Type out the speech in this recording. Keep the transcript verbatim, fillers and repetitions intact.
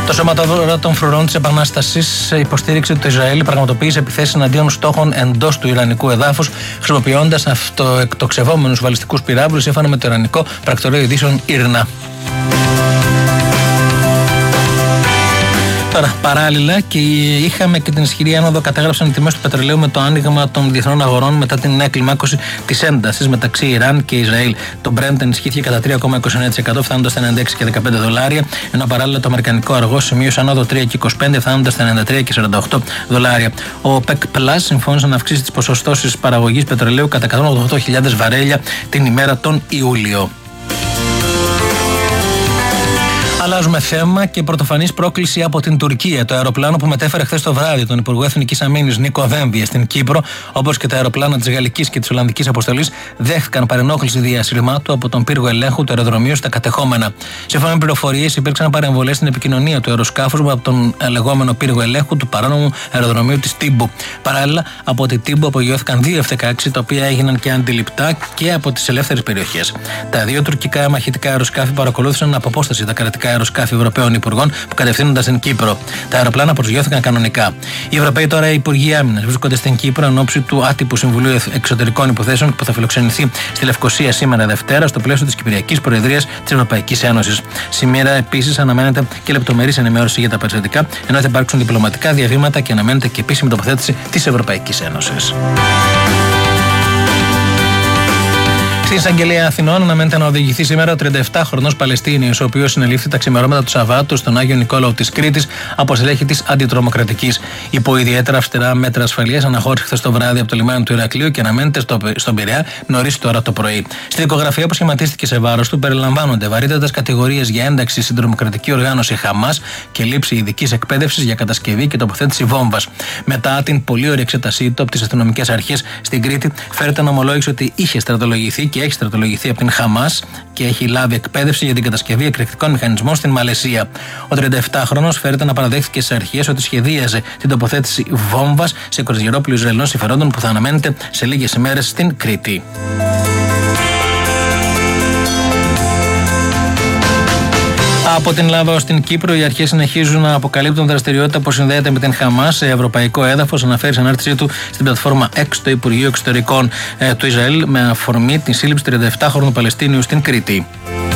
Το Σώμα των Φρουρών της Επανάστασης υποστήριξε ότι το Ισραήλ πραγματοποίησε επιθέσεις εναντίον στόχων εντός του Ιρανικού εδάφους, χρησιμοποιώντας αυτοεκτοξευόμενους βαλιστικούς πυράβλους, σύμφωνα με το Ιρανικό Πρακτορείο Ειδήσεων Ίρνα. Τώρα, παράλληλα, και είχαμε και την ισχυρή άνοδο κατέγραψαν οι τιμές του πετρελαίου με το άνοιγμα των διεθνών αγορών μετά την νέα κλιμάκωση της έντασης μεταξύ Ιράν και Ισραήλ. Το Brent ενισχύθηκε κατά τρία κόμμα είκοσι εννέα τοις εκατό, φτάνοντας στα ενενήντα έξι κόμμα δεκαπέντε δολάρια, ενώ παράλληλα το αμερικανικό αργό σημείωσε άνοδο τρία κόμμα είκοσι πέντε, φτάνοντας στα ενενήντα τρία κόμμα σαράντα οκτώ δολάρια. Ο OPEC Plus συμφώνησε να αυξήσει τις ποσοστώσεις παραγωγής πετρελαίου κατά εκατόν ογδόντα οκτώ χιλιάδες βαρέλια την ημέρα τον Ιούλιο. Αλλάζουμε θέμα και πρωτοφανής πρόκληση από την Τουρκία. Το αεροπλάνο που μετέφερε χθες το βράδυ τον Υπουργό Εθνικής Αμήνης Νίκο Δένδια στην Κύπρο, όπως και τα αεροπλάνα της Γαλλικής και της Ολλανδικής Αποστολής, δέχτηκαν παρενόχληση διασυρμάτου από τον πύργο ελέγχου του αεροδρομίου στα κατεχόμενα. Σύμφωνα με πληροφορίες, υπήρξαν παρεμβολές στην επικοινωνία του αεροσκάφους από τον λεγόμενο πύργο ελέγχου του παράνομου αεροδρομίου της Τύμπου. Παράλληλα, από τη Τύμπου απογειώθηκαν δύο εφ δεκαέξι, τα οποία έγιναν και αντιληπτά και από τις ελεύθερες περιοχές. Τα δύο τουρκικά μαχητικά αεροσκάφη παρακολούθησαν από απόσταση τα κρατικά αεροσκάφη Ευρωπαίων Υπουργών που κατευθύνονταν στην Κύπρο. Τα αεροπλάνα προσγειώθηκαν κανονικά. Οι Ευρωπαίοι τώρα Υπουργοί Άμυνας βρίσκονται στην Κύπρο εν ώψη του άτυπου Συμβουλίου Εξωτερικών Υποθέσεων που θα φιλοξενηθεί στη Λευκοσία σήμερα Δευτέρα στο πλαίσιο της Κυπριακής Προεδρίας της Ευρωπαϊκής Ένωσης. Σήμερα επίσης αναμένεται και λεπτομερής ενημέρωση για τα περιστατικά, ενώ θα υπάρξουν διπλωματικά διαβήματα και αναμένεται και επίσημη τοποθέτηση της Ευρωπαϊκής Ένωσης. Στην Εισαγγελία Αθηνών αναμένεται να οδηγηθεί σήμερα ο τριάντα επτάχρονος Παλαιστίνιος, ο οποίος συνελήφθη τα ξημερώματα του Σαββάτου στον Άγιο Νικόλαο της Κρήτης από στελέχη της Αντιτρομοκρατικής. Υπό ιδιαίτερα αυστηρά μέτρα ασφαλείας αναχώρησε χθες το βράδυ από το λιμάνι του Ηρακλείου και αναμένεται στο, στον Πειραιά νωρίς τώρα το πρωί. Στη δικογραφία που σχηματίστηκε σε βάρος του περιλαμβάνονται βαρύτατες κατηγορίες για ένταξη στην τρομοκρατική οργάνωση Χαμάς και λήψη ειδικής εκπαίδευσης για κατασκευή και τοποθέτηση βόμβας. Μετά την πολύ ωραία εξέτασή του από τις αστυνομικές αρχές στην Κρήτη, φέρεται να ομολόγησε ότι είχε στρατολογηθεί και έχει στρατολογηθεί από την Χαμάς και έχει λάβει εκπαίδευση για την κατασκευή εκρηκτικών μηχανισμών στην Μαλαισία. Ο τριάντα επτάχρονος φέρεται να παραδέχθηκε στις αρχές ότι σχεδίαζε την τοποθέτηση βόμβας σε κρουαζιερόπλοιο Ισραηλινών συμφερόντων που θα αναμένεται σε λίγες ημέρες στην Κρήτη. Από την Λάβαο στην Κύπρο, οι αρχές συνεχίζουν να αποκαλύπτουν δραστηριότητα που συνδέεται με την Χαμάς σε ευρωπαϊκό έδαφος, αναφέρει στην ανάρτησή του στην πλατφόρμα X το Υπουργείο Εξωτερικών ε, του Ισραήλ με αφορμή την σύλληψη τριάντα επτάχρονου Παλαιστίνιου στην Κρήτη.